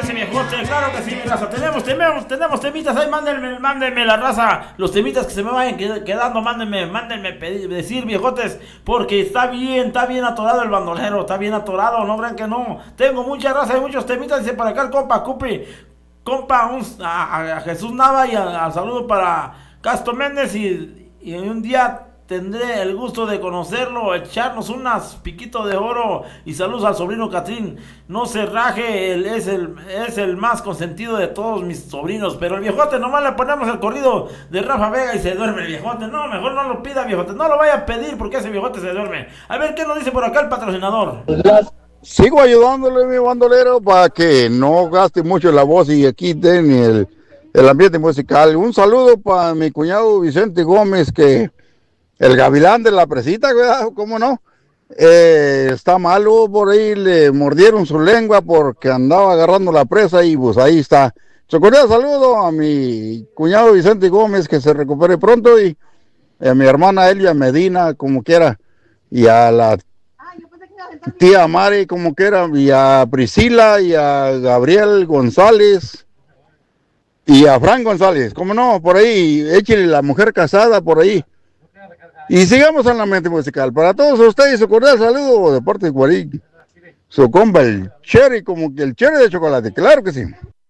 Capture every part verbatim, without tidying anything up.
ese viejote, claro que sí, mi raza. Tenemos, tenemos, tenemos temitas ahí, mándenme, mándenme la raza. Los temitas que se me vayan quedando, mándenme, mándenme pedir, decir, viejotes, porque está bien, está bien atorado el bandolero, está bien atorado, no crean que no. Tengo mucha raza y muchos temitas, dice por acá el compa Cupi, compa un, a, a Jesús Nava y al saludo para Castro Méndez y, y un día tendré el gusto de conocerlo, echarnos unas piquitos de oro y saludos al sobrino Catrín. No se raje, él es el, es el más consentido de todos mis sobrinos, pero el viejote nomás le ponemos el corrido de Rafa Vega y se duerme el viejote. No, mejor no lo pida, viejote, no lo vaya a pedir porque ese viejote se duerme. A ver qué nos dice por acá el patrocinador. Sigo ayudándole, mi bandolero, para que no gaste mucho la voz y aquí den el, el ambiente musical. Un saludo para mi cuñado Vicente Gómez, que el gavilán de la presita, ¿verdad? ¿Cómo no? Eh, está malo, por ahí le mordieron su lengua porque andaba agarrando la presa y pues ahí está. Un cordial saludo a mi cuñado Vicente Gómez, que se recupere pronto, y a mi hermana Elia Medina, como quiera, y a la tía Mari, como quiera, y a Priscila, y a Gabriel González, y a Fran González, como no, por ahí, échale la mujer casada por ahí. Y sigamos en la mente musical. Para todos ustedes, su cordial saludo de parte de Guarín. Su compa, el cherry, como que el cherry de chocolate, claro que sí.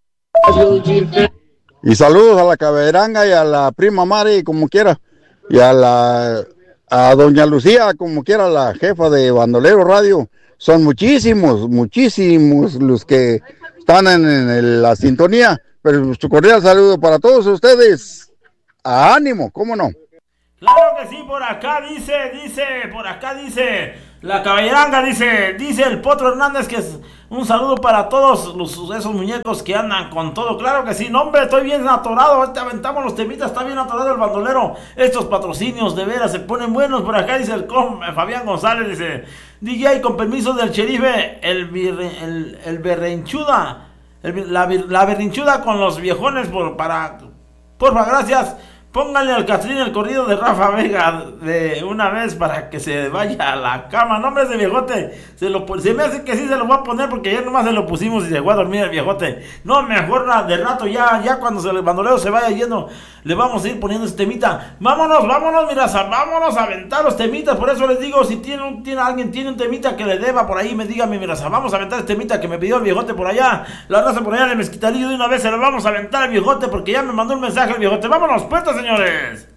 Y saludos a la Caberanga y a la prima Mari, como quiera. Y a la a doña Lucía, como quiera, la jefa de Bandolero Radio. Son muchísimos, muchísimos los que están en, en la sintonía. Pero su cordial saludo para todos ustedes. A ánimo, ¿cómo no? Claro que sí, por acá dice, dice, por acá dice, la caballeranga dice, dice el Potro Hernández que es un saludo para todos los, esos muñecos que andan con todo. Claro que sí, no hombre, estoy bien atorado, ahorita aventamos los temitas, está bien atorado el bandolero. Estos patrocinios de veras se ponen buenos. Por acá dice el com, Fabián González, dice, D J con permiso del sherife, el, el, el berrinchuda, el, la, la berrinchuda con los viejones, por, para, porfa, gracias. Pónganle al Catrín el corrido de Rafa Vega de una vez para que se vaya a la cama. No, hombre, ese viejote, se, lo, se me hace que sí se lo voy a poner porque ya nomás se lo pusimos y se fue a dormir el viejote. No, mejor de rato ya, ya cuando se, el bandolero se vaya yendo, le vamos a ir poniendo este temita. Vámonos, vámonos, mira, vámonos a aventar los temitas. Por eso les digo, si tiene, un, tiene alguien tiene un temita que le deba por ahí, me dígame, mira, vamos a aventar este temita que me pidió el viejote por allá. La raza por allá de Mezquitalillo, de una vez se lo vamos a aventar al viejote porque ya me mandó un mensaje el viejote. Vámonos, pues, señores.